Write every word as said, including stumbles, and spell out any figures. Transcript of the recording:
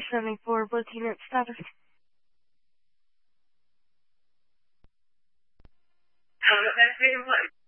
seventy-four, blood unit status. Um, that's very much.